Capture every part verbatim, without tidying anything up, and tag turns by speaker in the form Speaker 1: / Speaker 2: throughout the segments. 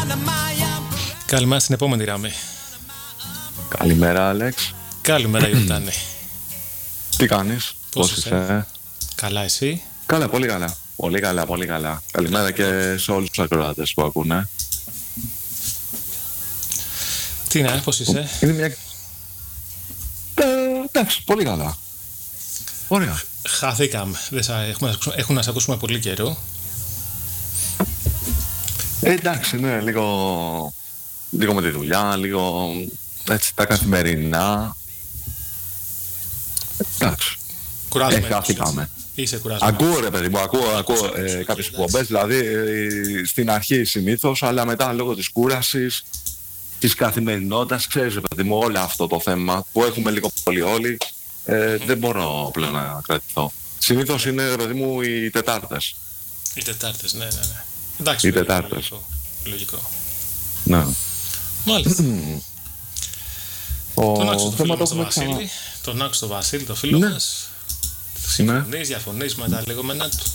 Speaker 1: Καλημέρα στην επόμενη γραμμή.
Speaker 2: Καλημέρα, Άλεξ.
Speaker 1: Καλημέρα, Γιορτάνη.
Speaker 2: Τι κάνεις,
Speaker 1: πώς
Speaker 2: πώς
Speaker 1: είσαι?
Speaker 2: είσαι?
Speaker 1: Καλά, εσύ?
Speaker 2: Καλά, πολύ καλά. Πολύ καλά, πολύ καλά. Καλημέρα και σε όλους τους ακροάτες που ακούνε.
Speaker 1: Τι να, πώς είσαι?
Speaker 2: Είναι μια... Ε, εντάξει, πολύ καλά. Ωραία.
Speaker 1: Χάθηκαμε. Δεν σα... έχουμε, έχουμε να σε ακούσουμε πολύ καιρό.
Speaker 2: Ε, εντάξει, ναι, λίγο... λίγο με τη δουλειά, λίγο έτσι τα καθημερινά. Εντάξει.
Speaker 1: Κουράζομαι.
Speaker 2: Ε, χάθηκαμε.
Speaker 1: Είσαι κουρασμένος.
Speaker 2: Ακούω ρε παιδί μου, ακούω, ακούω ε, κάποιες εκπομπές, δηλαδή ε, στην αρχή συνήθως, αλλά μετά λόγω της κούρασης, της καθημερινότητας, ξέρεις ρε παιδί μου, όλο αυτό το θέμα που έχουμε λίγο πολύ όλοι, ε, δεν μπορώ πλέον να κρατηθώ. Συνήθως είναι ρε παιδί μου οι Τετάρτες.
Speaker 1: Οι Τετάρτες, ναι, ναι, ναι. Εντάξει,
Speaker 2: οι
Speaker 1: λογικό,
Speaker 2: Τετάρτες.
Speaker 1: Λογικό. λογικό.
Speaker 2: Ναι.
Speaker 1: Μάλιστα.
Speaker 2: Ο...
Speaker 1: Τον άκουσα το φίλο
Speaker 2: θέμα
Speaker 1: μας
Speaker 2: το
Speaker 1: τον
Speaker 2: έχουμε ξανά.
Speaker 1: Βασίλη. Τον άκουσα τον Βασίλη, το φίλο
Speaker 2: Ναι.
Speaker 1: μας. Συμφωνείς, διαφωνείς με τα λεγόμενά του?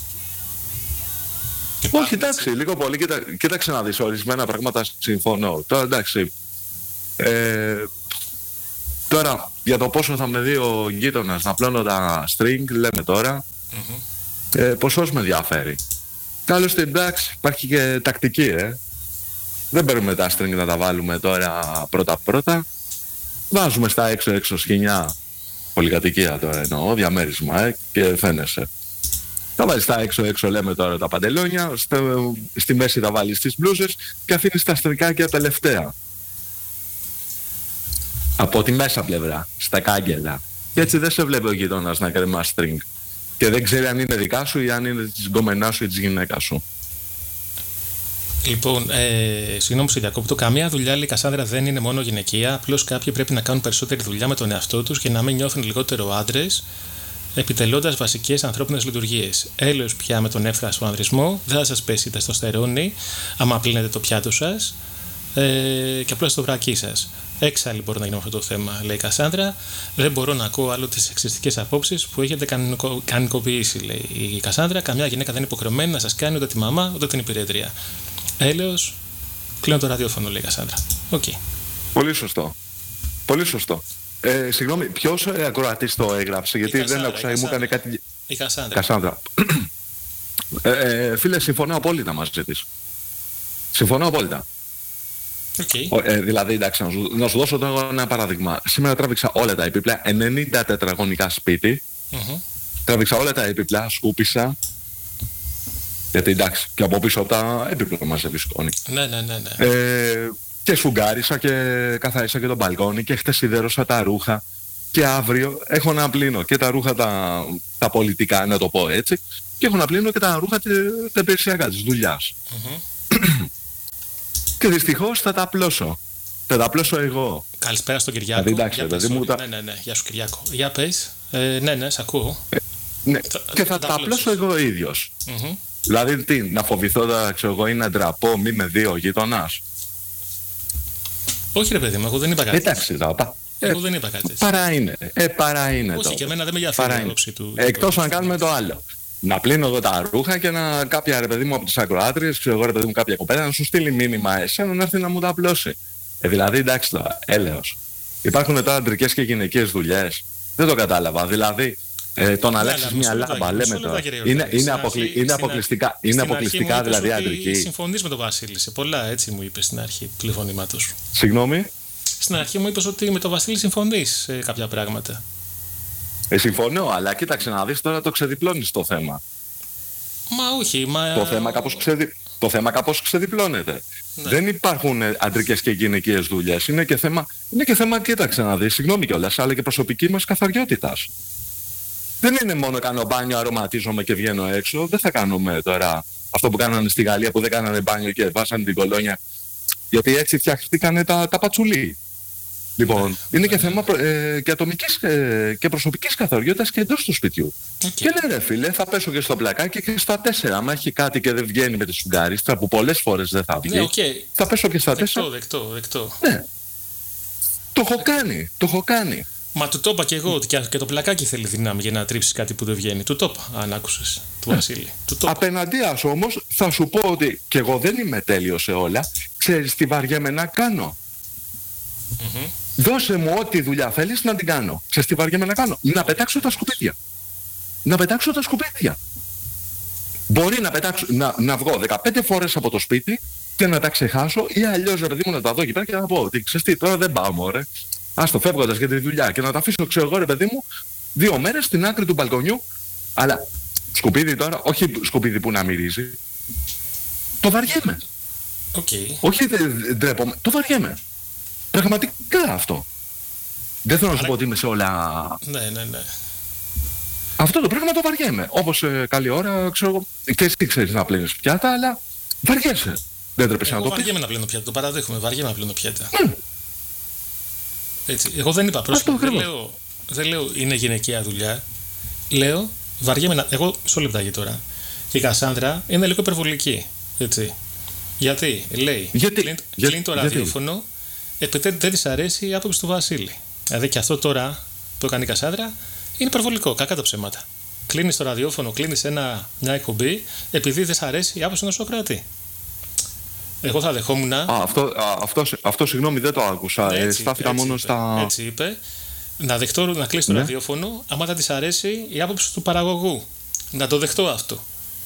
Speaker 2: Όχι, εντάξει, λίγο πολύ. Κοίτα, κοίταξε να δεις, ορισμένα πράγματα συμφωνώ. Τώρα εντάξει. Ε, τώρα, για το πόσο θα με δει ο γείτονας να πλώνω τα string, λέμε τώρα,
Speaker 1: Mm-hmm.
Speaker 2: ε, ποσός με ενδιαφέρει. Καλώς την εντάξει, υπάρχει και τακτική, ε. Δεν παίρνουμε τα string να τα βάλουμε τώρα πρώτα-πρώτα. Βάζουμε στα έξω-έξω σκηνιά, πολυκατοικία τώρα εννοώ, διαμέρισμα, ε, και φαίνεσαι. Θα βάλεις τα έξω-έξω, λέμε τώρα, τα παντελόνια, στο, στη μέση θα βάλεις τις μπλούζες και αφήνεις τα στρικάκια τελευταία. Από τη μέσα πλευρά, στα κάγκελα. Και έτσι δεν σε βλέπει ο γείτονας να κρεμά string. Και δεν ξέρει αν είναι δικά σου ή αν είναι της γκομενάς σου ή της γυναίκας σου.
Speaker 1: Λοιπόν, ε, συγγνώμη που σε διακόπτω. Καμία δουλειά, λέει η Κασάνδρα, δεν είναι μόνο γυναικεία. Απλώς κάποιοι πρέπει να κάνουν περισσότερη δουλειά με τον εαυτό τους και να μην νιώθουν λιγότερο άντρες, επιτελώντας βασικές ανθρώπινες λειτουργίες. Έλεος πια με τον εύθραστο ανδρισμό, δεν θα σας πέσει η τεστοστερόνη, άμα πλύνετε το πιάτο σας, ε, και απλώς το βρακί σας. Έξαλλη μπορεί να γίνει αυτό το θέμα, λέει η Κασάνδρα. Δεν μπορώ να ακούω άλλο τις σεξιστικές απόψεις που έχετε κανονικο... κανονικοποιήσει, λέει η Κασάνδρα. Καμιά γυναίκα δεν είναι υποχρεωμένη να σας κάνει ούτε τη μαμά ούτε την υπηρέτρια. Έλεος, κλείνω το ραδιόφωνο, λέει η Κασάνδρα. Οκ. Okay.
Speaker 2: Πολύ σωστό. Πολύ σωστό. Ε, συγγνώμη, ποιος ε, ακροατής το έγραψε, γιατί
Speaker 1: Κασάνδρα,
Speaker 2: δεν άκουσα ή μου έκανε κάτι.
Speaker 1: Η Κασάνδρα.
Speaker 2: Κασάνδρα. ε, ε, φίλε, συμφωνώ απόλυτα μαζί της. Συμφωνώ απόλυτα.
Speaker 1: Okay.
Speaker 2: Ε, δηλαδή, εντάξει, να σου, να σου δώσω τώρα ένα παράδειγμα. Σήμερα τράβηξα όλα τα επίπλα, ενενήντα τετραγωνικά σπίτι. Mm-hmm. Τράβηξα όλα τα επίπλα, σκούπισα. Γιατί εντάξει, και από πίσω τα έπιπλα μαζεύει σκόνη.
Speaker 1: Ναι, ναι, ναι, ναι.
Speaker 2: Ε, και σφουγγάρισα και καθάρισα και τον μπαλκόνι και χτες σιδέρωσα τα ρούχα. Και αύριο έχω να πλύνω και τα ρούχα τα, τα πολιτικά, να το πω έτσι, και έχω να πλύνω και τα ρούχα τα υπηρεσιακά της δουλειάς. Mm-hmm. Και δυστυχώς θα τα απλώσω. Θα τα απλώσω εγώ.
Speaker 1: Καλησπέρα στον Κυριάκο.
Speaker 2: Δηλαδή, εντάξει, δηλαδή, μου τα...
Speaker 1: Ναι, ναι, ναι. Γεια σου, Κυριάκο. Για πες. Ε, ναι, ναι, σ' ακούω.
Speaker 2: Ε, ναι.
Speaker 1: Θα,
Speaker 2: και θα, θα τα απλώσω εγώ ίδιος. Mm-hmm. Δηλαδή, τι, να φοβηθώ, θα, ξέρω εγώ, ή να ντραπώ, μη με δει ο γείτονας.
Speaker 1: Όχι, ρε παιδί μου, εγώ δεν είπα κάτι.
Speaker 2: Εντάξει, θα πά.
Speaker 1: Εγώ ε, δεν είπα κάτι.
Speaker 2: Παρά είναι. Ε, παρά είναι.
Speaker 1: Όχι,
Speaker 2: το.
Speaker 1: και εμένα δεν με ενδιαφέρει η άποψη του.
Speaker 2: Εκτός αν κάνουμε το άλλο. Να πλύνω εδώ τα ρούχα και να κάποια ρε παιδί μου από τις ακροάτριες, ξέρω εγώ ρε παιδί μου κάποια κοπέλα να σου στείλει μήνυμα εσένα να έρθει να μου τα απλώσει. Ε, δηλαδή εντάξει τώρα, έλεος. Υπάρχουν τώρα αντρικές και γυναικείες δουλειές. Δεν το κατάλαβα. Δηλαδή ε, το να αλλάξεις μια λάμπα, λέμε τώρα. Είναι, είναι, αποκλει, είναι αποκλειστικά, είναι αποκλειστικά δηλαδή αντρική.
Speaker 1: Συμφωνείς με τον Βασίλη σε πολλά, έτσι μου είπε στην αρχή του τηλεφωνήματος σου.
Speaker 2: Συγγνώμη.
Speaker 1: Στην αρχή μου είπες ότι με τον Βασίλη συμφωνείς σε κάποια πράγματα.
Speaker 2: Ε, συμφωνώ, αλλά κοίταξε να δεις τώρα το ξεδιπλώνεις το θέμα.
Speaker 1: Μα όχι, μα...
Speaker 2: Το θέμα κάπως, ξεδι... το θέμα κάπως ξεδιπλώνεται. Ναι. Δεν υπάρχουν αντρικές και γυναικείες δουλειές. Είναι και θέμα, είναι και θέμα, κοίταξε να δεις, συγγνώμη κιόλας, αλλά και προσωπική μας καθαριότητας. Δεν είναι μόνο κάνω μπάνιο, αρωματίζομαι και βγαίνω έξω. Δεν θα κάνουμε τώρα αυτό που κάνανε στη Γαλλία που δεν κάνανε μπάνιο και βάσανε την κολόνια. Γιατί έτσι φτιάχτηκαν τα, τα πατσουλί. Λοιπόν, ναι, είναι ναι, και θέμα ε, και ατομικής ε, και προσωπικής καθαριότητας και εντός του σπιτιού. Okay. Και ναι ρε φίλε, θα πέσω και στο πλακάκι και στα τέσσερα. Αν έχει κάτι και δεν βγαίνει με τη σουγκάριστρα, που πολλές φορές δεν θα βγει,
Speaker 1: ναι, okay.
Speaker 2: θα πέσω και στα
Speaker 1: δεκτό,
Speaker 2: τέσσερα.
Speaker 1: Δεκτό, δεκτό.
Speaker 2: Ναι. Το έχω κάνει, το έχω κάνει.
Speaker 1: Μα του το είπα και εγώ ότι και το πλακάκι θέλει δύναμη για να τρίψεις κάτι που δεν βγαίνει. Του το είπα, αν άκουσες, του Βασίλη. Του το
Speaker 2: απέναντίας όμως θα σου πω ότι και εγώ δεν είμαι τέλειος σε όλα ξέρεις τι βαριέμαι να κάνω.
Speaker 1: Mm-hmm.
Speaker 2: Δώσε μου ό,τι δουλειά θέλεις να την κάνω. Ξέρεις τι βαριέμαι να κάνω. Να πετάξω τα σκουπίδια. Να πετάξω τα σκουπίδια. Μπορεί να, πετάξω, να, να βγω δεκαπέντε φορές από το σπίτι και να τα ξεχάσω, ή αλλιώς ρε παιδί μου να τα δω εκεί πέρα και να πω ότι ξέρεις τι, τώρα δεν πάω μωρέ. Άστο, φεύγοντας για τη δουλειά και να τα αφήσω, ξέρω εγώ ρε παιδί μου, δύο μέρες στην άκρη του μπαλκονιού. Αλλά σκουπίδι τώρα, όχι σκουπίδι που να μυρίζει. Το βαριέμαι.
Speaker 1: Okay.
Speaker 2: Όχι δεν ντρέπομαι, το βαριέμαι. Πραγματικά αυτό. Δεν θέλω Άρα... να σου πω ότι είμαι σε όλα...
Speaker 1: Ναι, ναι, ναι.
Speaker 2: Αυτό το πράγμα το βαριέμαι. Όπως ε, καλή ώρα, ξέρω εγώ, και εσύ ξέρεις να πλένεις πιάτα, αλλά βαριέσαι. Δεν τρέπεσαι να το πεις.
Speaker 1: Εγώ βαριέμαι να πλένω πιάτα, το παραδέχομαι, βαριέμαι να πλένω πιάτα. Mm. Έτσι, εγώ δεν είπα πρόσφατα, δεν λέω, δεν λέω είναι γυναικεία δουλειά. Λέω, βαριέμαι να... Εγώ, μισό λεπτάκι τώρα. Και η Κασάνδρα είναι λίγο υπερβολική, έτσι. Γιατί, λέει,
Speaker 2: γιατί,
Speaker 1: κλείνει
Speaker 2: για,
Speaker 1: το ραδιόφωνο, επειδή δεν της αρέσει η άποψη του Βασίλη. Δηλαδή και αυτό τώρα που έκανε η Κασάνδρα είναι υπερβολικό, κακά τα ψέματα. Κλείνεις το ραδιόφωνο, κλείνεις ένα, μια εκπομπή, επειδή δεν σ' αρέσει η άποψη ενός Σοκράτη. Εγώ θα δεχόμουν.
Speaker 2: Α, αυτό, α, αυτό, αυτό συγγνώμη, δεν το άκουσα.
Speaker 1: Έτσι,
Speaker 2: Στάθηκα
Speaker 1: έτσι
Speaker 2: μόνο
Speaker 1: είπε,
Speaker 2: στα.
Speaker 1: Έτσι είπε. Να δεχτώ να κλείσει το ναι. ραδιόφωνο, άμα δεν της αρέσει η άποψη του παραγωγού. Να το δεχτώ αυτό.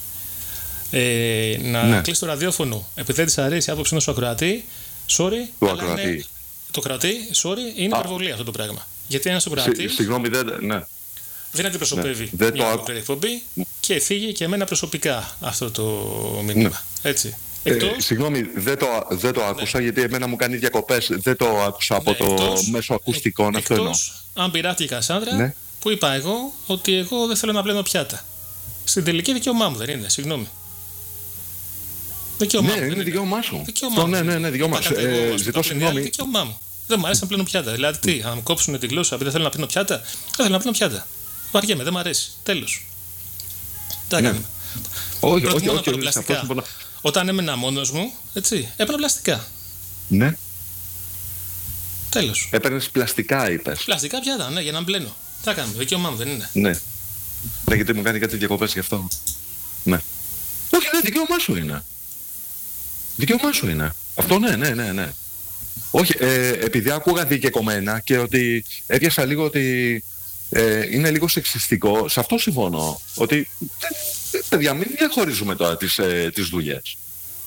Speaker 1: Ε, να ναι. κλείσει το ραδιόφωνο, επειδή δεν της αρέσει η άποψη ενός ακροατή, sorry,
Speaker 2: του
Speaker 1: αλλά
Speaker 2: ακροατή.
Speaker 1: Είναι, το κρατή, sorry, είναι υπερβολή αυτό το πράγμα. Γιατί ένας ακροατής.
Speaker 2: Συγγνώμη, δεν. Ναι.
Speaker 1: Δεν αντιπροσωπεύει
Speaker 2: ναι.
Speaker 1: μια ολόκληρη εκπομπή και φύγει και εμένα προσωπικά αυτό το μήνυμα. Ναι. Έτσι. Εκτός...
Speaker 2: Ε, συγγνώμη, δεν το, δεν το άκουσα ναι. γιατί εμένα μου κάνει διακοπές. Δεν το άκουσα από ναι, το εκτός, μέσο ακουστικών.
Speaker 1: Εκτός,
Speaker 2: αυτό εννοώ.
Speaker 1: Αν πειράχτηκε η Κασάνδρα,
Speaker 2: ναι.
Speaker 1: που είπα εγώ ότι εγώ δεν θέλω να πλένω πιάτα. Στην τελική δικαίωμά μου δεν είναι, συγγνώμη. Δικαίωμά
Speaker 2: ναι,
Speaker 1: μου.
Speaker 2: είναι δικαίωμά σου.
Speaker 1: Δικαίωμά
Speaker 2: μου. Ναι, ναι, ναι, δικαίωμά σου. Ε, ζητώ συγγνώμη.
Speaker 1: Δικαίωμά μου. Δεν μου αρέσει να πλένω πιάτα. Δηλαδή, τι, θα μου κόψουν τη γλώσσα επειδή δεν θέλω να πλένω πιάτα. Δεν θέλω να πλένω πιάτα. Βαριέμαι, δεν μου αρέσει. Τέλος. Τι
Speaker 2: ναι.
Speaker 1: κάνουμε.
Speaker 2: Όχι, όχι, όχι.
Speaker 1: Όταν έμενα μόνος μου, έτσι, έπαιρνα πλαστικά.
Speaker 2: Ναι.
Speaker 1: Τέλος.
Speaker 2: Έπαιρνες πλαστικά, είπες.
Speaker 1: Πλαστικά πιάτα, ναι, για να μπλένω. Τι κάνουμε, δικαίωμά μου δεν είναι.
Speaker 2: Ναι. Ναι, γιατί μου κάνει κάτι διακοπές γι' αυτό. Ναι. Όχι, ναι, δικαίωμά σου είναι. Δικαίωμά σου είναι. Αυτό ναι, ναι, ναι, ναι. Όχι, ε, επειδή άκουγα δικαιωμένα και ότι έπιασα λίγο ότι ε, είναι λίγο σεξιστικό, σε αυτό συμφωνώ. Ότι, ε, παιδιά, μην διαχωρίζουμε τώρα τις, ε, τις δουλειές.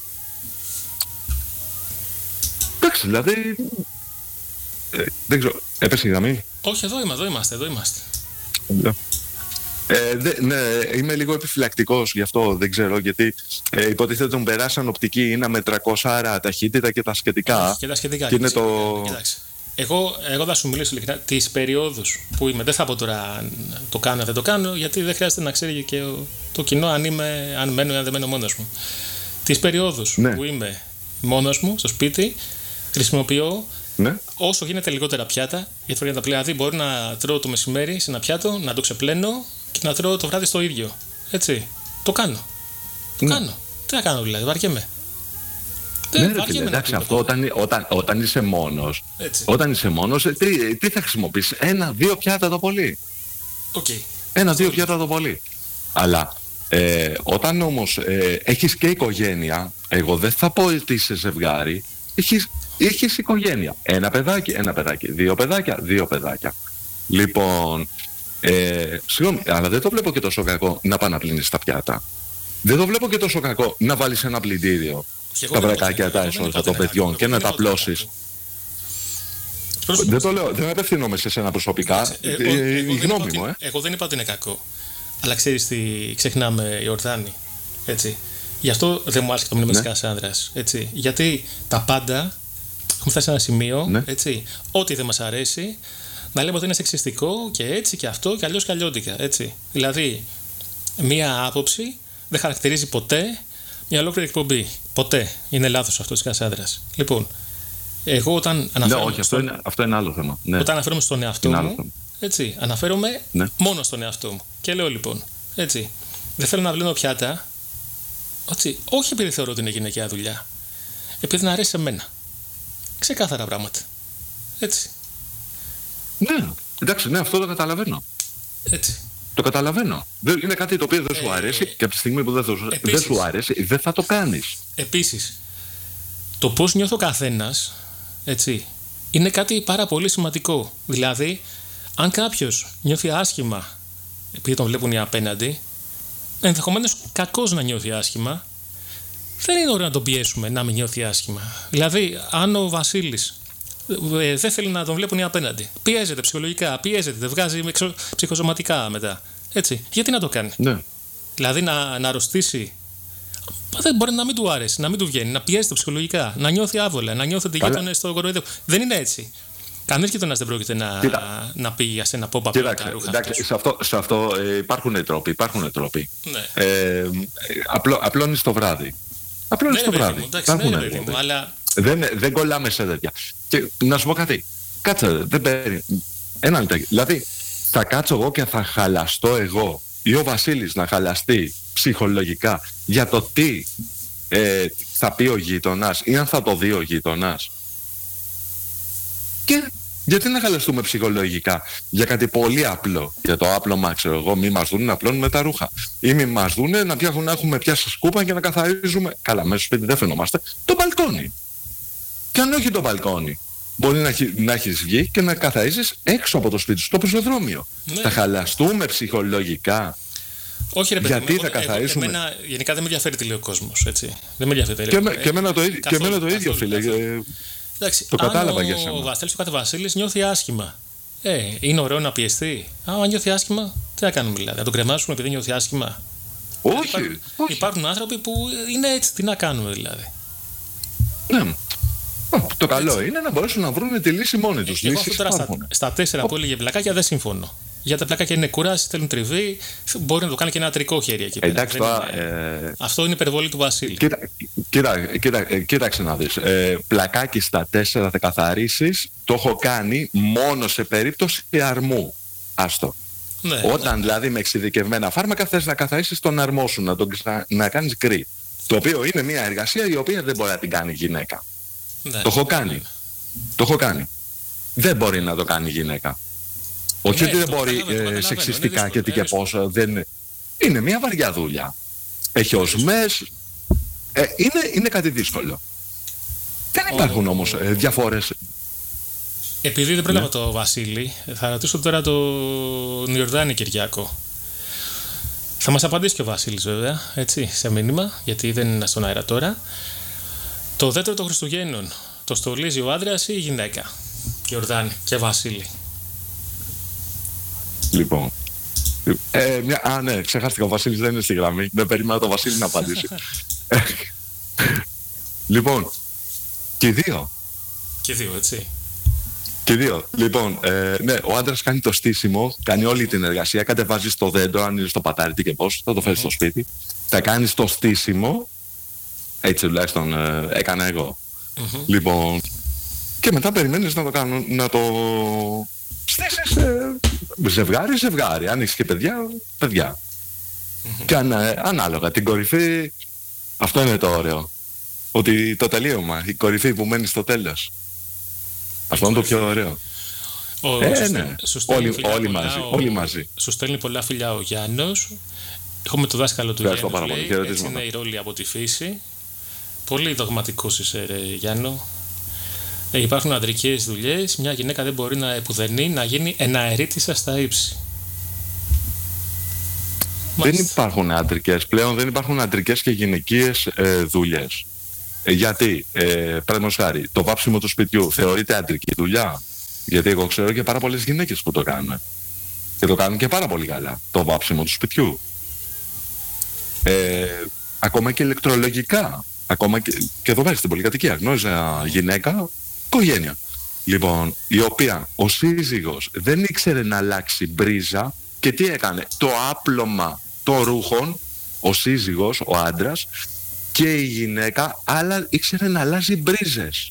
Speaker 2: Εντάξει, δηλαδή... Ε, δεν ξέρω, έπεσε η γραμμή.
Speaker 1: Όχι, εδώ είμαστε, εδώ είμαστε, εδώ είμαστε.
Speaker 2: Ε, δε, ναι, είμαι λίγο επιφυλακτικός γι' αυτό, δεν ξέρω, γιατί ε, υποτίθεται τον περάσαν οπτική είναι με τριακόσια ταχύτητα και τα σχετικά.
Speaker 1: Και τα σχετικά.
Speaker 2: Και είναι το...
Speaker 1: Εγώ, εγώ θα σου μιλήσω ειλικρινά τις περιόδους που είμαι. Δεν θα πω τώρα το κάνω, δεν το κάνω, γιατί δεν χρειάζεται να ξέρει και το κοινό αν, είμαι, αν μένω ή αν δεν μένω μόνος μου. Τις περιόδους ναι. που είμαι μόνος μου στο σπίτι, χρησιμοποιώ
Speaker 2: ναι. όσο
Speaker 1: γίνεται λιγότερα πιάτα. Γιατί για τα δηλαδή μπορεί να τρώω το μεσημέρι σε ένα πιάτο, να το ξεπλένω και να τρώω το βράδυ στο ίδιο. Έτσι. Το κάνω. Το ναι. κάνω. Τι να κάνω δηλαδή, βαριέμαι.
Speaker 2: Ναι, ρε φίλε, εντάξει, αυτό όταν, όταν, όταν είσαι μόνος,
Speaker 1: έτσι.
Speaker 2: όταν είσαι μόνος, τι, τι θα χρησιμοποιήσεις, ένα-δύο πιάτα το πολύ.
Speaker 1: Okay.
Speaker 2: Ένα-δύο πιάτα το πολύ. Αλλά ε, όταν όμως ε, έχεις και οικογένεια, εγώ δεν θα πω ότι είσαι ζευγάρι, έχεις, έχεις οικογένεια. Ένα παιδάκι, ένα παιδάκι, δύο παιδάκια, δύο παιδάκια. Λοιπόν, ε, συγγνώμη, αλλά δεν το βλέπω και τόσο κακό να πάει να πλύνεις τα πιάτα. Δεν το βλέπω και τόσο κακό να βάλεις ένα πλυντήριο τα βρακάκια, τα έσοδα των παιδιών και να τα απλώσεις. Δεν το λέω, δεν απευθύνομαι σε εσένα προσωπικά. Η γνώμη μου, ε.
Speaker 1: Εγώ δεν είπα ότι είναι κακό. Αλλά ξέρεις τι ξεχνάμε οι Ορδάνοι. Έτσι. Γι' αυτό δεν μου άρεσε το μήνυμα της Κασάνδρας. Γιατί τα πάντα έχουμε φτάσει σε ένα σημείο, ναι. έτσι, ό,τι δεν μας αρέσει, να λέμε ότι είναι σεξιστικό και έτσι και αυτό και αλλιώς και αλλιώτικα. Έτσι. Δηλαδή, μία άποψη δεν χαρακτηρίζει ποτέ μια ολόκληρη εκπομπή. Ποτέ. Είναι λάθος αυτό της Κασάνδρας. Λοιπόν, εγώ όταν αναφέρομαι.
Speaker 2: Ναι, όχι, αυτό, είναι, αυτό είναι άλλο θέμα. Ναι.
Speaker 1: Όταν αναφέρομαι στον εαυτό είναι μου, έτσι, αναφέρομαι ναι. μόνο στον εαυτό μου. Και λέω λοιπόν, έτσι, δεν θέλω να βλύνω πιάτα, έτσι, όχι επειδή θεωρώ ότι είναι γυναικεία δουλειά, επειδή να αρέσει σε μένα. Ξεκάθαρα πράγματα. Έτσι.
Speaker 2: Ναι, εντάξει, ναι, αυτό το καταλαβαίνω.
Speaker 1: Έτσι.
Speaker 2: Το καταλαβαίνω. Είναι κάτι το οποίο δεν σου αρέσει ε, και από τη στιγμή που δεν, το, δεν σου αρέσει δεν θα το κάνεις.
Speaker 1: Επίσης, το πώς νιώθει ο καθένας, έτσι, είναι κάτι πάρα πολύ σημαντικό. Δηλαδή, αν κάποιος νιώθει άσχημα επειδή τον βλέπουν οι απέναντι, ενδεχομένως κακώς να νιώθει άσχημα, δεν είναι ωραίο να τον πιέσουμε να μην νιώθει άσχημα. Δηλαδή, αν ο Βασίλης ε, δεν θέλει να τον βλέπουν οι απέναντι, πιέζεται ψυχολογικά, πιέζεται, δεν βγάζει εξω, ψυχοσωματικά μετά. Έτσι, γιατί να το κάνει?
Speaker 2: Ναι.
Speaker 1: Δηλαδή, να, να αρρωστήσει. Δεν μπορεί να μην του άρεσει, να μην του βγαίνει, να πιέζεται ψυχολογικά, να νιώθει άβολα, να νιώθει ότι γείτονες στο κοροϊδεύουν. Δεν είναι έτσι. Κανείς γείτονας δεν πρόκειται να, να πει για σένα πόπα από τα ρούχα.
Speaker 2: Εντάξει, σε αυτό, σε αυτό ε, υπάρχουν τρόποι. Υπάρχουν τρόποι.
Speaker 1: Ναι.
Speaker 2: Ε, απλό, απλώνεις το βράδυ. Απλώνεις
Speaker 1: ναι,
Speaker 2: το βράδυ.
Speaker 1: Μου, εντάξει, ναι, παιδί μου, αλλά...
Speaker 2: δεν, δεν κολλάμε σε τέτοια. Και να σου πω κάτι. Κάτσε, δεν παίρνει. Ένα λεπτό. Δηλαδή, θα κάτσω εγώ και θα χαλαστώ εγώ ή ο Βασίλης να χαλαστεί ψυχολογικά για το τι ε, θα πει ο γείτονας ή αν θα το δει ο γείτονας. Και γιατί να χαλαστούμε ψυχολογικά για κάτι πολύ απλό? Για το άπλωμα, ξέρω εγώ, μη μας δουν να απλώνουμε τα ρούχα. Ή μη μας δουν να, πιάχουν, να έχουμε πιάσει σκούπα και να καθαρίζουμε. Καλά, μέσα στο σπίτι δεν φαινόμαστε. Το μπαλκόνι. Και αν όχι το μπαλκόνι, μπορεί να, να έχεις βγει και να καθαρίζεις έξω από το σπίτι σου, στο πεζοδρόμιο. Ναι. Θα χαλαστούμε ψυχολογικά?
Speaker 1: Όχι, ρε παιδί,
Speaker 2: γιατί
Speaker 1: εγώ,
Speaker 2: θα καθαρίσουμε?
Speaker 1: Εγώ, εμένα, γενικά δεν με ενδιαφέρει τι λέει ο κόσμος. Έτσι. Δεν με ενδιαφέρει.
Speaker 2: Και, με, και εμένα το, καθόλου, και εμένα το καθόλου, ίδιο, φίλε. Καθόλου.
Speaker 1: Εντάξει,
Speaker 2: το κατάλαβα
Speaker 1: αν
Speaker 2: για σένα.
Speaker 1: Ο Βασίλης, ο κάθε Βασίλης νιώθει άσχημα. Ε, είναι ωραίο να πιεστεί. Αν νιώθει άσχημα, τι να κάνουμε δηλαδή? Να τον κρεμάσουμε επειδή νιώθει άσχημα?
Speaker 2: Όχι,
Speaker 1: υπάρχουν,
Speaker 2: όχι.
Speaker 1: Υπάρχουν άνθρωποι που είναι έτσι. Τι να κάνουμε δηλαδή?
Speaker 2: Ναι. Το καλό έτσι είναι να μπορέσουν να βρουν τη λύση μόνοι τους.
Speaker 1: Εγώ αυτό τώρα στα, στα τέσσερα που έλεγε πλακάκια δεν συμφωνώ. Για τα πλακάκια είναι κουράση, θέλουν τριβή. Μπορεί να το κάνει και ένα τρικό χέρι εκεί πέρα.
Speaker 2: Εντάξει, τώρα,
Speaker 1: είναι...
Speaker 2: ε...
Speaker 1: Αυτό είναι υπερβολή του Βασίλη.
Speaker 2: Κοίτα, κοίτα, κοίτα, κοίταξε να δεις. Ε, πλακάκι στα τέσσερα θα καθαρίσεις. Το έχω κάνει μόνο σε περίπτωση αρμού. Άστο.
Speaker 1: Ναι,
Speaker 2: Όταν
Speaker 1: ναι.
Speaker 2: δηλαδή με εξειδικευμένα φάρμακα θες να καθαρίσεις τον αρμό σου, να, τον, να κάνεις γκρι. Το οποίο είναι μια εργασία η οποία δεν μπορεί να την κάνει γυναίκα.
Speaker 1: Ναι,
Speaker 2: το έχω κάνει.
Speaker 1: ναι.
Speaker 2: Το έχω κάνει. Δεν μπορεί να το κάνει γυναίκα. Όχι
Speaker 1: ναι,
Speaker 2: ότι δεν μπορεί ε, σεξιστικά και τι και πόσο. Δεν... Είναι μια βαριά δουλειά. Έχει οσμές. Ε, είναι, είναι κάτι δύσκολο. Δεν υπάρχουν oh. όμως ε, διαφορές.
Speaker 1: Επειδή δεν πρόλαβα ναι. το Βασίλη, θα ρωτήσω τώρα τον Ιορδάνη Κυριάκο. Θα μας απαντήσει και ο Βασίλης βέβαια, έτσι, σε μήνυμα, γιατί δεν είναι στον αέρα τώρα. Το δέντρο των Χριστουγέννων, το στολίζει ο άντρας ή η γυναίκα? Ιορδάνη και Βασίλη.
Speaker 2: Λοιπόν, ε, μια, α ναι, ξεχάστηκα, ο Βασίλης δεν είναι στη γραμμή. Δεν περίμενα το Βασίλη να απαντήσει. Λοιπόν, και οι δύο.
Speaker 1: Και οι δύο, έτσι.
Speaker 2: Και οι δύο. Λοιπόν, ε, ναι, ο άντρας κάνει το στήσιμο, κάνει όλη την εργασία, κατεβάζει το δέντρο, αν είναι στο πατάρι, τι και πώς, θα το φέρει mm-hmm. στο σπίτι. Θα κάνεις το στήσιμο, έτσι τουλάχιστον ε, έκανα εγώ. Mm-hmm. Λοιπόν, και μετά περιμένεις να το κάνω, να το στήσεις ε, ζευγάρι, ζευγάρι. Αν έχεις και παιδιά, παιδιά. Mm-hmm. Και αν, ε, ανάλογα την κορυφή, αυτό είναι το ωραίο. Ότι το τελείωμα, η κορυφή που μένει στο τέλος. Αυτό είναι το πιο ωραίο.
Speaker 1: Ο,
Speaker 2: ε,
Speaker 1: σου
Speaker 2: ναι.
Speaker 1: Σου
Speaker 2: όλοι, όλοι,
Speaker 1: πολλά,
Speaker 2: μαζί,
Speaker 1: ο,
Speaker 2: όλοι μαζί.
Speaker 1: Σου στέλνει πολλά φιλιά ο Γιάννος. Έχουμε το δάσκαλο του Γιάννου. Έτσι είναι η ρόλη από τη φύση. Πολύ δογματικός είσαι, ρε, Γιάννο. Ε, υπάρχουν αντρικές δουλειές. Μια γυναίκα δεν μπορεί να επουδενεί να γίνει εναερίτισσα στα ύψη.
Speaker 2: Δεν υπάρχουν αντρικές πλέον, δεν υπάρχουν αντρικές και γυναικείες ε, δουλειές. Ε, γιατί, ε, παραδείγματος χάρη, το βάψιμο του σπιτιού θεωρείται αντρική δουλειά? Γιατί εγώ ξέρω και πάρα πολλές γυναίκες που το κάνουν. Και το κάνουν και πάρα πολύ καλά, το βάψιμο του σπιτιού. Ε, ακόμα και ηλεκτρολογικά. Ακόμα και, και εδώ μέσα στην πολυκατοικία γνώριζα γυναίκα, οικογένεια. Λοιπόν, η οποία ο σύζυγος δεν ήξερε να αλλάξει μπρίζα και τι έκανε? Το άπλωμα των ρούχων, ο σύζυγος, ο άντρας και η γυναίκα, αλλά ήξερε να αλλάζει μπρίζες.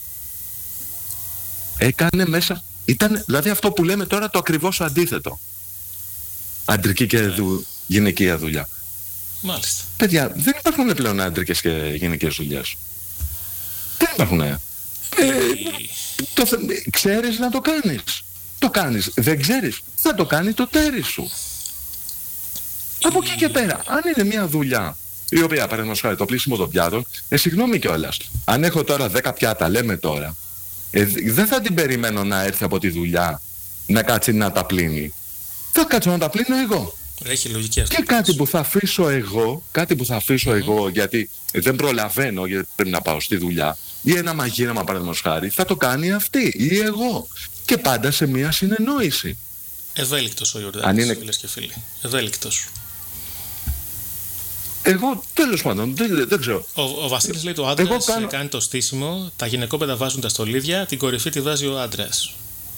Speaker 2: Έκανε μέσα, ήταν δηλαδή αυτό που λέμε τώρα το ακριβώς αντίθετο. Αντρική και δου, γυναικεία δουλειά.
Speaker 1: Μάλιστα.
Speaker 2: Παιδιά, δεν υπάρχουν πλέον άντρικες και γυναικείες δουλειές. Δεν υπάρχουν. Ε, το, ξέρεις να το κάνεις. Το κάνεις. Δεν ξέρεις. Θα το κάνει το τέρι σου. Από εκεί και πέρα, αν είναι μια δουλειά η οποία παραδείγματος χάρη το πλήσιμο των πιάτων, ε, συγγνώμη κιόλας. Αν έχω τώρα δέκα πιάτα, λέμε τώρα, ε, δεν θα την περιμένω να έρθει από τη δουλειά να κάτσει να τα πλύνει. Θα κάτσω να τα πλύνω εγώ.
Speaker 1: Έχει λογική αυτό.
Speaker 2: Και κάτι που θα αφήσω εγώ, κάτι που θα αφήσω mm. εγώ, γιατί δεν προλαβαίνω, γιατί πρέπει να πάω στη δουλειά, ή ένα μαγείρεμα παραδείγματος χάρη, θα το κάνει αυτή ή εγώ. Και πάντα σε μια συνεννόηση.
Speaker 1: Ευέλικτος ο Ιορδάνης, είναι... φίλες και φίλοι. Ευέλικτος.
Speaker 2: Εγώ τέλος πάντων, δεν, δεν ξέρω.
Speaker 1: Ο, ο Βασίλης λέει το άντρας κάνω... κάνει το στήσιμο, τα γυναικόπαιδα βάζουν τα στολίδια, την κορυφή τη βάζει ο άντρας.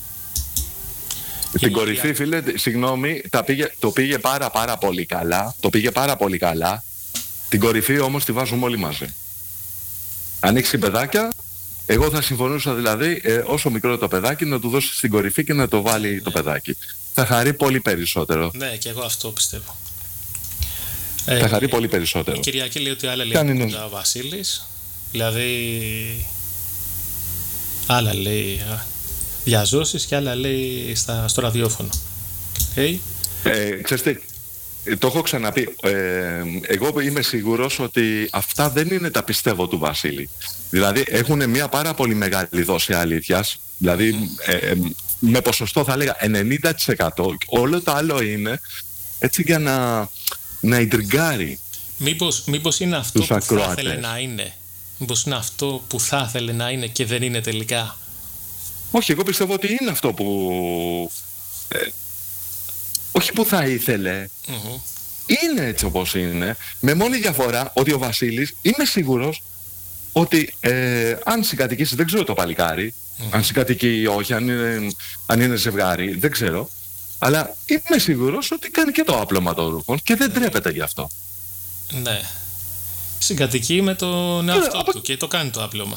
Speaker 2: Την κορυφή, φίλε, συγγνώμη, τα πήγε, το πήγε πάρα πάρα πολύ καλά. Το πήγε πάρα πολύ καλά. Την κορυφή όμως τη βάζουμε όλοι μαζί. Ανοίξει παιδάκια, εγώ θα συμφωνούσα δηλαδή ε, όσο μικρό το παιδάκι να του δώσει την κορυφή και να το βάλει ναι. το παιδάκι. Θα χαρεί πολύ περισσότερο.
Speaker 1: Ναι, και εγώ αυτό πιστεύω.
Speaker 2: Θα ε, χαρεί πολύ περισσότερο.
Speaker 1: Η Κυριακή λέει ότι άλλα λέει είναι... ο Βασίλης. Δηλαδή άλλα λέει διαζώσεις και άλλα λέει στα, στο ραδιόφωνο. Okay.
Speaker 2: Ε, ξέρεις τι, το έχω ξαναπεί. Ε, εγώ είμαι σίγουρος ότι αυτά δεν είναι τα πιστεύω του Βασίλη. Δηλαδή έχουν μια πάρα πολύ μεγάλη δόση αλήθειας. Δηλαδή mm. ε, με ποσοστό θα έλεγα ενενήντα τοις εκατό. Όλο το άλλο είναι έτσι για να, να ιντριγκάρει.
Speaker 1: Μήπως, μήπως είναι αυτό που ακροατές. θα ήθελε να είναι. Μήπως είναι αυτό που θα ήθελε να είναι και δεν είναι τελικά.
Speaker 2: Όχι, εγώ πιστεύω ότι είναι αυτό που... Ε, όχι που θα ήθελε. Mm-hmm. Είναι έτσι όπως είναι. Με μόνη διαφορά ότι ο Βασίλης είμαι σίγουρος ότι ε, αν συγκατοικήσει, δεν ξέρω το παλικάρι, mm-hmm. αν συγκατοικεί ή όχι, αν είναι, αν είναι ζευγάρι, δεν ξέρω. Αλλά είμαι σίγουρος ότι κάνει και το άπλωμα των ρούχων και δεν τρέπεται γι' αυτό.
Speaker 1: Ναι. Συγκατοικεί με τον εαυτό ε, του και το κάνει το άπλωμα.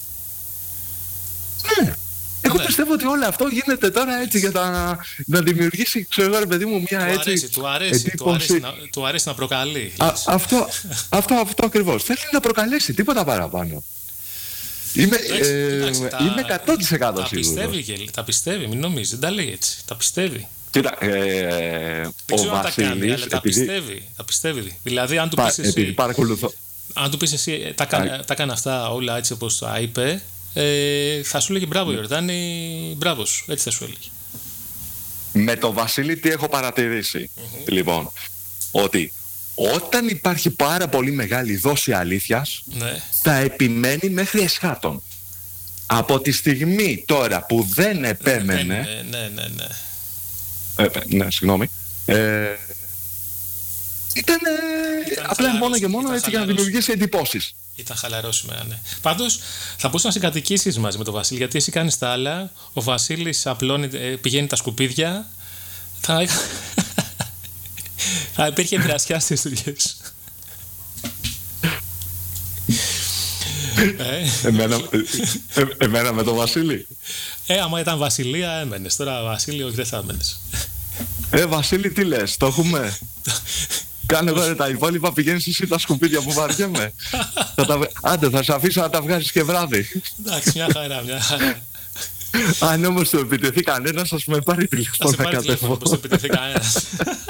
Speaker 2: Ναι. Εγώ ναι. πιστεύω ότι όλο αυτό γίνεται τώρα έτσι για τα, να δημιουργήσει, ξέρω εγώ ρε παιδί μου, μια
Speaker 1: του
Speaker 2: έτσι
Speaker 1: αρέσει, του αρέσει, του αρέσει, να, του αρέσει να προκαλεί.
Speaker 2: Α, αυτό, αυτό, αυτό ακριβώς. Θέλει να προκαλέσει, τίποτα παραπάνω. Είμαι, εντάξει, ε, εντάξει, είμαι εκατό τοις εκατό
Speaker 1: τα
Speaker 2: σίγουρος.
Speaker 1: Πιστεύει, και, τα πιστεύει, μην νομίζει, δεν τα λέει έτσι. Τα πιστεύει.
Speaker 2: Κοίτα, ε, ο Βασίλης...
Speaker 1: Κάνει, αλλά τα πιστεύει, τα πιστεύει. Δηλαδή, αν του πεις εσύ...
Speaker 2: Επειδή παρακολουθώ.
Speaker 1: Αν του πεις εσύ, τα, κα, τα κάνει αυτά όλα έτσι όπως τα είπε... Ε, θα σου λέγει μπράβο Ιορδάνη, μπράβο σου, έτσι θα σου έλεγε.
Speaker 2: Με το Βασίλη τι έχω παρατηρήσει, mm-hmm. λοιπόν, ότι όταν υπάρχει πάρα πολύ μεγάλη δόση αλήθειας, ναι. θα επιμένει μέχρι εσχάτων. Από τη στιγμή τώρα που δεν επέμενε,
Speaker 1: ναι, ναι, ναι, ναι.
Speaker 2: Ε, ναι, συγγνώμη, ε, ήταν, ήταν απλά μόνο και μόνο έτσι για να δημιουργήσει εντυπώσεις.
Speaker 1: Ήταν χαλαρό σήμερα, ναι. Πάντως, θα μπορούσε να συγκατοικήσεις μαζί με τον Βασίλη, γιατί εσύ κάνεις τα άλλα, ο Βασίλης απλώνει, πηγαίνει τα σκουπίδια. Θα, θα υπήρχε μοιρασιά στις δουλειές.
Speaker 2: ε. εμένα, ε, εμένα με τον Βασίλη.
Speaker 1: Ε, άμα ήταν Βασιλεία, έμενες. Τώρα Βασίλη, όχι, δεν θα έμενες.
Speaker 2: Ε, Βασίλη, τι λες, το έχουμε. Κάνε εδώ τα υπόλοιπα, πηγαίνεις εσύ τα σκουπίδια που βαριέμαι. θα τα... Άντε, θα σε αφήσω να τα βγάζεις και βράδυ.
Speaker 1: Εντάξει, μια χαρά, μια χαρά.
Speaker 2: Αν όμως του επιτεθεί κανένας, ας με πάρει τηλέφωνο να κατέβω. Θα σε πάρει τηλέφωνο,
Speaker 1: πως του επιτεθεί κανένας.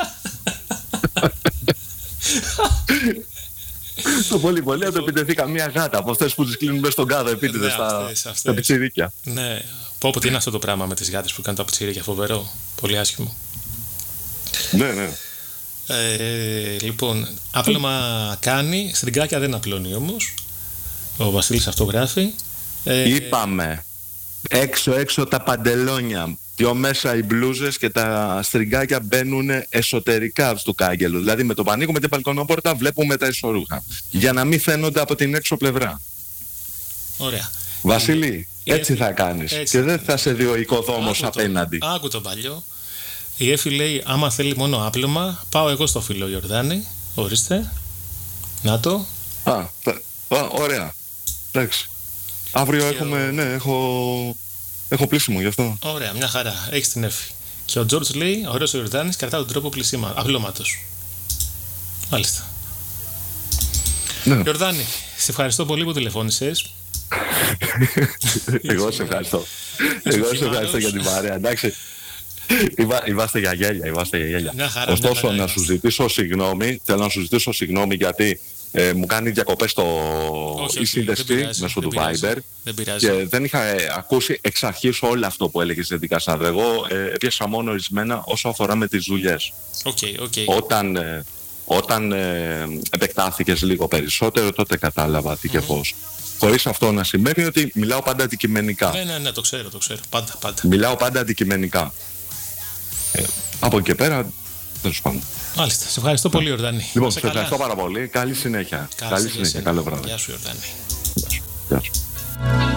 Speaker 2: Το πολύ πολύ να το επιτεθεί καμία γάτα από αυτές που τις κλείνουν μέσα στον κάδο επίτηδες στα πιτσιρίκια.
Speaker 1: Ναι, πω πω τι είναι αυτό το πράγμα με τις γάτες που κάνουν τα πιτσιρίκια, φοβερό, πολύ άσχημο.
Speaker 2: Ναι, ναι.
Speaker 1: Ε, λοιπόν, άπλωμα κάνει, στριγκάκια δεν απλώνει όμως. Ο Βασίλης αυτό γράφει.
Speaker 2: Ε, Είπαμε, έξω έξω τα παντελόνια, πιο μέσα οι μπλούζες και τα στριγκάκια μπαίνουν εσωτερικά του κάγκελου. Δηλαδή με το πανίκο, με την μπαλκονόπορτα βλέπουμε τα ισορούχα, για να μην φαίνονται από την έξω πλευρά.
Speaker 1: Ωραία.
Speaker 2: Βασίλη, η έτσι Εφη, θα κάνεις έτσι και δεν θα σε δει ο οικοδόμος απέναντι.
Speaker 1: Άκου τον παλιό. Η Εφη λέει, άμα θέλει μόνο άπλωμα, πάω εγώ στο φίλο Ιορδάνη. Ορίστε. Να το.
Speaker 2: Α, α ωραία. Εντάξει. Αύριο και έχουμε, ο... ναι, έχω, έχω πλήσιμο γι' αυτό.
Speaker 1: Ωραία, μια χαρά. Έχεις την Εφη. Και ο Τζόρτζ λέει, ωραίος ο Ιορδάνης, κρατά τον τρόπο πλησίμα, απλώματος. Μάλιστα. Ναι. Ιορδάνη, σε ευχαριστώ πολύ που τηλεφώνησες.
Speaker 2: Εγώ σε ευχαριστώ. Εγώ σε ευχαριστώ για την παρέα, εντάξει. Είμαστε για γέλια, είμαστε για γέλια.
Speaker 1: Μια χαρά,
Speaker 2: Ωστόσο,
Speaker 1: μια χαρά,
Speaker 2: να σου ζητήσω συγγνώμη, θέλω να σου ζητήσω συγγνώμη γιατί Ε, μου κάνει διακοπές στο
Speaker 1: όχι,
Speaker 2: η
Speaker 1: όχι,
Speaker 2: σύνδεση μέσω του Viber
Speaker 1: δεν πειράζει.
Speaker 2: Και δεν είχα ε, ακούσει εξ αρχής όλο αυτό που έλεγες για την Κασάνδρα. Εγώ ε, έπιασα μόνο ορισμένα όσο αφορά με τις δουλειές.
Speaker 1: Okay, okay.
Speaker 2: Όταν, ε, όταν ε, επεκτάθηκες λίγο περισσότερο, τότε κατάλαβα τι mm-hmm. και πώς. Χωρίς αυτό να σημαίνει ότι μιλάω πάντα αντικειμενικά.
Speaker 1: Ναι, ναι, ναι, το ξέρω, το ξέρω. Πάντα, πάντα.
Speaker 2: Μιλάω πάντα αντικειμενικά. Ε, από εκεί και πέρα, τέλος πάντων.
Speaker 1: Μάλιστα. Σε ευχαριστώ πολύ, Ιορδάνη.
Speaker 2: Λοιπόν, σε ευχαριστώ πάρα πολύ. Καλή συνέχεια. Καλή, Καλή συνέχεια. Καλό βράδυ.
Speaker 1: Γεια σου, Ιορδάνη.
Speaker 2: Γεια σου. Γεια σου.